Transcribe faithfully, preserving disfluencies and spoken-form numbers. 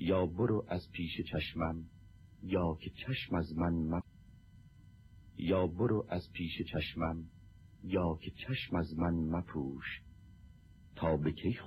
یا برو از پیش چشمم، یا که چشم از من مپ... یا برو از پیش چشمم، یا که چشم از من مپوش، تا به کی